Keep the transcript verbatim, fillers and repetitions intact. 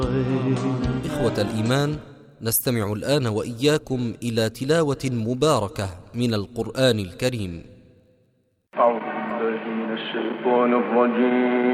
إخوة الإيمان، نستمع الآن وإياكم إلى تلاوة مباركة من القرآن الكريم. أعوذ بالله من الشيطان الرجيم.